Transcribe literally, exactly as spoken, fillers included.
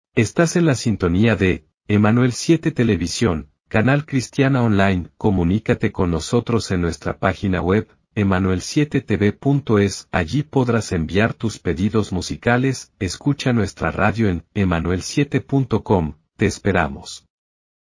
Estás en la sintonía de Emanuel siete Televisión, canal cristiana online. Comunícate con nosotros en nuestra página web, emanuel siete t v punto es. Allí podrás enviar tus pedidos musicales. Escucha nuestra radio en emanuel siete punto com. Te esperamos.